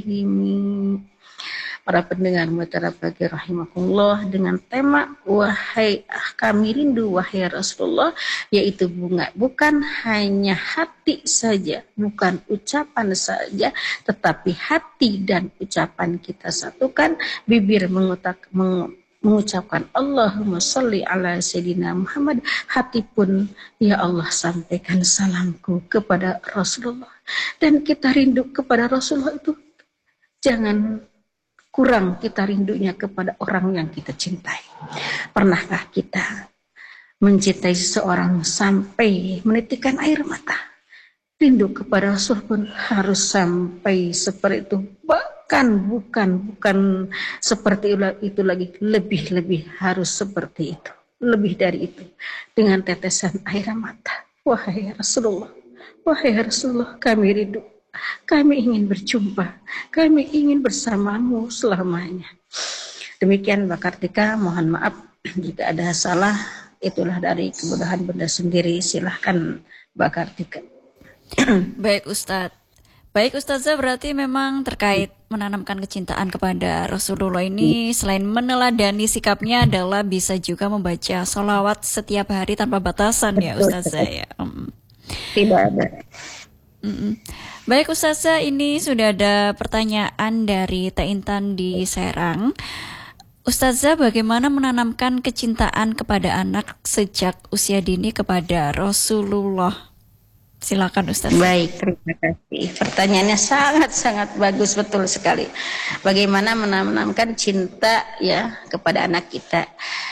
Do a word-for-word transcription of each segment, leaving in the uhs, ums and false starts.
Bismillahirrahmanirrahim. Para pendengar Mutiara Pagi rahimakumullah, dengan tema wahai kami rindu wahai Rasulullah, yaitu bunga, bukan hanya hati saja, bukan ucapan saja, tetapi hati dan ucapan kita satukan, bibir mengutak, meng, mengucapkan Allahumma sholli ala Sayyidina Muhammad, hati pun ya Allah sampaikan salamku kepada Rasulullah. Dan kita rindu kepada Rasulullah itu jangan kurang kita rindunya kepada orang yang kita cintai. Pernahkah kita mencintai seseorang sampai menitikkan air mata? Rindu kepada Rasul pun harus sampai seperti itu. Bahkan bukan bukan seperti itu lagi, lebih-lebih harus seperti itu. Lebih dari itu, dengan tetesan air mata. Wahai Rasulullah, wahai Rasulullah, kami rindu. Kami ingin berjumpa, kami ingin bersamamu selamanya. Demikian Mbak Kartika, mohon maaf jika ada salah, itulah dari kemudahan Bunda sendiri. Silahkan Mbak Kartika. Baik Ustadz, baik Ustazah, berarti memang terkait menanamkan kecintaan kepada Rasulullah ini, selain meneladani sikapnya adalah bisa juga membaca sholawat setiap hari tanpa batasan ya Ustazah ya. Tidak ada. Mm-mm. Baik Ustazah, ini sudah ada pertanyaan dari Teh Intan di Serang. Ustazah, bagaimana menanamkan kecintaan kepada anak sejak usia dini kepada Rasulullah? Silakan Ustazah. Baik, terima kasih. Pertanyaannya sangat-sangat bagus, betul sekali. Bagaimana menanamkan cinta ya kepada anak kita?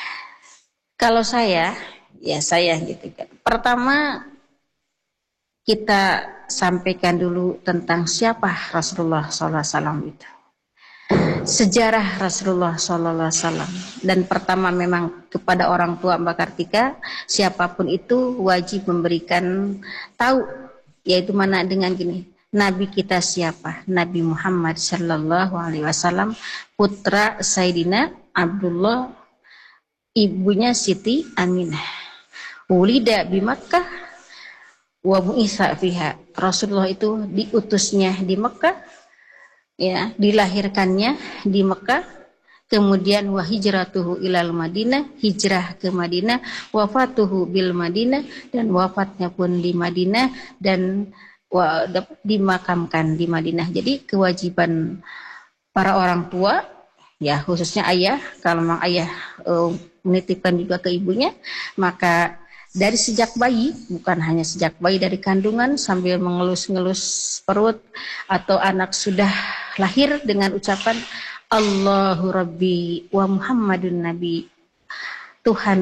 Kalau saya, ya saya gitu kan. Pertama, kita sampaikan dulu tentang siapa Rasulullah shallallahu alaihi wasallam itu. Sejarah Rasulullah shallallahu alaihi wasallam. Dan pertama memang kepada orang tua Mbak Kartika, siapapun itu wajib memberikan tahu, yaitu mana dengan gini, Nabi kita siapa? Nabi Muhammad shallallahu alaihi wasallam, putra Sayyidina Abdullah, ibunya Siti Aminah. Ulida bi Makkah wa bu'itsa fiha. Rasulullah itu diutusnya di Mekah, ya, dilahirkannya di Mekah, kemudian wa hijratuhu ilal Madinah, hijrah ke Madinah, wafatuhu bil Madinah, dan wafatnya pun di Madinah, dan wa, dimakamkan di Madinah. Jadi kewajiban para orang tua, ya khususnya ayah, kalau memang ayah uh, menitipkan juga ke ibunya, maka dari sejak bayi, bukan hanya sejak bayi, dari kandungan sambil mengelus-ngelus perut, atau anak sudah lahir dengan ucapan Allahu Rabbi wa Muhammadun Nabi, Tuhan